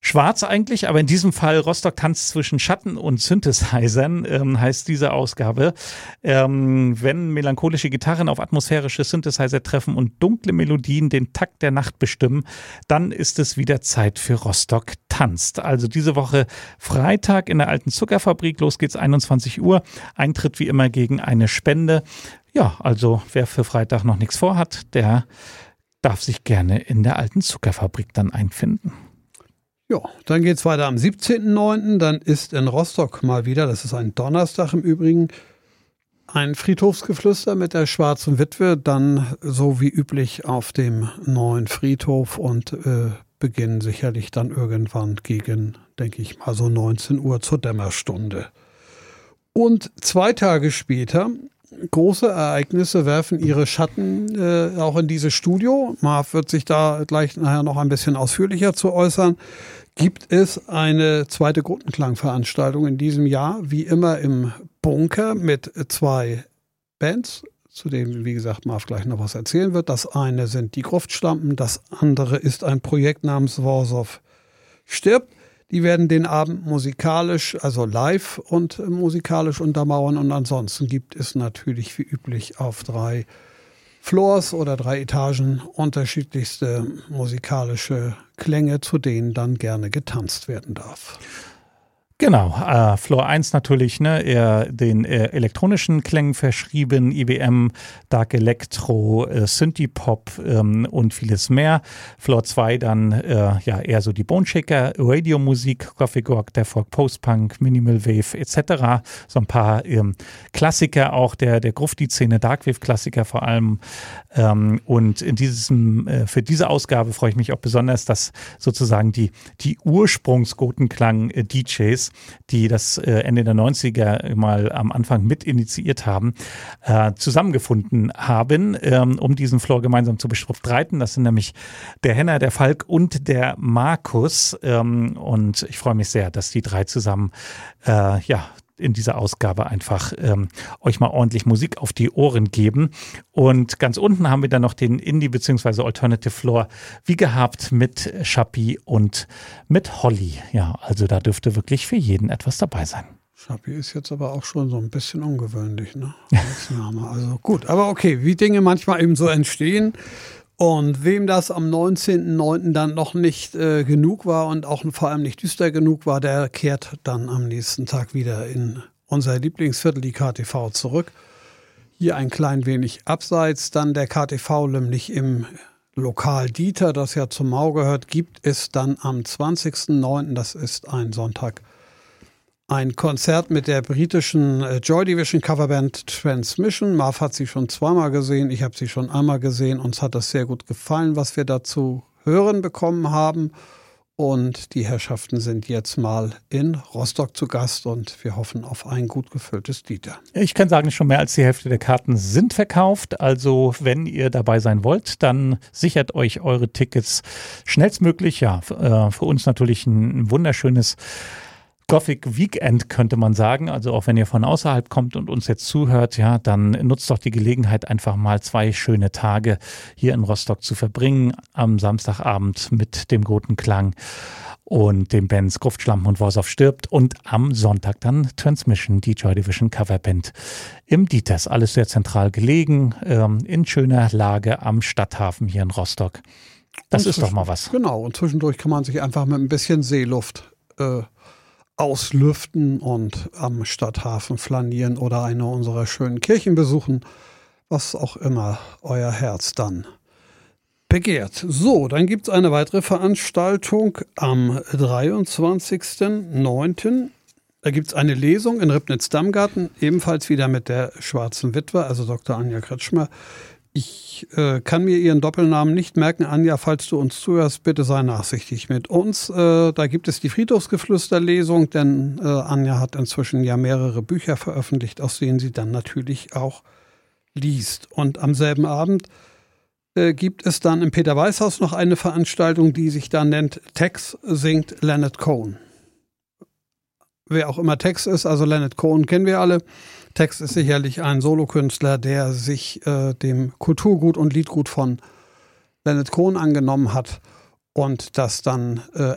schwarz eigentlich, aber in diesem Fall Rostock tanzt zwischen Schatten und Synthesizern, heißt diese Ausgabe. Wenn melancholische Gitarren auf atmosphärische Synthesizer treffen und dunkle Melodien den Takt der Nacht bestimmen, dann ist es wieder Zeit für Rostock tanzt. Also diese Woche Freitag in der Alten Zuckerfabrik, los geht's 21 Uhr, Eintritt wie immer gegen eine Spende. Ja, also wer für Freitag noch nichts vorhat, der darf sich gerne in der Alten Zuckerfabrik dann einfinden. Ja, dann geht's weiter am 17.09. Dann ist in Rostock mal wieder, das ist ein Donnerstag im Übrigen, ein Friedhofsgeflüster mit der Schwarzen Witwe, dann so wie üblich auf dem neuen Friedhof und beginnen sicherlich dann irgendwann gegen, denke ich mal, so 19 Uhr zur Dämmerstunde. Und 2 Tage später, große Ereignisse werfen ihre Schatten auch in dieses Studio. Marv wird sich da gleich nachher noch ein bisschen ausführlicher zu äußern. Gibt es eine zweite Gruppenklangveranstaltung in diesem Jahr, wie immer im Bunker mit 2 Bands, zu denen, wie gesagt, Marv gleich noch was erzählen wird. Das eine sind die Gruftschlampen, das andere ist ein Projekt namens Warsaw stirbt. Die werden den Abend musikalisch, also live und musikalisch untermauern. Und ansonsten gibt es natürlich wie üblich auf 3 Floors oder 3 Etagen unterschiedlichste musikalische Klänge, zu denen dann gerne getanzt werden darf. Genau, Floor 1 natürlich, ne, eher den elektronischen Klängen verschrieben, IBM, Dark Electro, Synthie-Pop und vieles mehr. Floor 2 dann ja eher so die Boneshaker, Radiomusik, Gothic Rock, der Folk Post-Punk, Minimal Wave etc. So ein paar Klassiker auch der Grufti-Szene, Darkwave-Klassiker vor allem. Und in für diese Ausgabe freue ich mich auch besonders, dass sozusagen die Ursprungs-Gotenklang-DJs, die das Ende der 90er mal am Anfang mit initiiert haben, zusammengefunden haben, um diesen Floor gemeinsam zu bestreiten. Das sind nämlich der Henner, der Falk und der Markus. Und ich freue mich sehr, dass die 3 zusammen in dieser Ausgabe einfach euch mal ordentlich Musik auf die Ohren geben. Und ganz unten haben wir dann noch den Indie- bzw. Alternative Floor, wie gehabt, mit Schappi und mit Holly. Ja, also da dürfte wirklich für jeden etwas dabei sein. Schappi ist jetzt aber auch schon so ein bisschen ungewöhnlich, ne? Als Name. Also gut, aber okay, wie Dinge manchmal eben so entstehen. Und wem das am 19.09. dann noch nicht genug war und auch vor allem nicht düster genug war, der kehrt dann am nächsten Tag wieder in unser Lieblingsviertel, die KTV, zurück. Hier ein klein wenig abseits, dann der KTV, nämlich im Lokal Dieter, das ja zum Mau gehört, gibt es dann am 20.09., das ist ein Sonntag, ein Konzert mit der britischen Joy Division Coverband Transmission. Marv hat sie schon 2-mal gesehen, ich habe sie schon einmal gesehen. Uns hat das sehr gut gefallen, was wir dazu hören bekommen haben. Und die Herrschaften sind jetzt mal in Rostock zu Gast und wir hoffen auf ein gut gefülltes Dieter. Ich kann sagen, schon mehr als die Hälfte der Karten sind verkauft. Also wenn ihr dabei sein wollt, dann sichert euch eure Tickets schnellstmöglich. Ja, für uns natürlich ein wunderschönes Gothic Weekend, könnte man sagen. Also auch wenn ihr von außerhalb kommt und uns jetzt zuhört, ja, dann nutzt doch die Gelegenheit, einfach mal 2 schöne Tage hier in Rostock zu verbringen. Am Samstagabend mit dem Gotenklang und den Bands Gruftschlampen und Warsaw stirbt und am Sonntag dann Transmission, die Joy Division Coverband im Dieters. Alles sehr zentral gelegen, in schöner Lage am Stadthafen hier in Rostock. Das ist doch mal was. Genau, und zwischendurch kann man sich einfach mit ein bisschen Seeluft auslüften und am Stadthafen flanieren oder eine unserer schönen Kirchen besuchen, was auch immer euer Herz dann begehrt. So, dann gibt es eine weitere Veranstaltung am 23.09. Da gibt es eine Lesung in Ribnitz-Dammgarten, ebenfalls wieder mit der Schwarzen Witwe, also Dr. Anja Kretschmer. Ich kann mir ihren Doppelnamen nicht merken. Anja, falls du uns zuhörst, bitte sei nachsichtig mit uns. Da gibt es die Friedhofsgeflüster-Lesung, denn Anja hat inzwischen ja mehrere Bücher veröffentlicht, aus denen sie dann natürlich auch liest. Und am selben Abend gibt es dann im Peter-Weiß-Haus noch eine Veranstaltung, die sich da nennt Tex singt Leonard Cohen. Wer auch immer Tex ist, also Leonard Cohen kennen wir alle. Tex ist sicherlich ein Solokünstler, der sich dem Kulturgut und Liedgut von Leonard Cohen angenommen hat und das dann